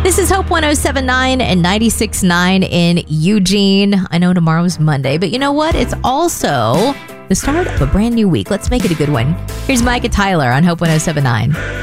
This is Hope 107.9 and 96.9 in Eugene. I know tomorrow's Monday, but you know what? It's also the start of a brand new week. Let's make it a good one. Here's Micah Tyler on Hope 107.9.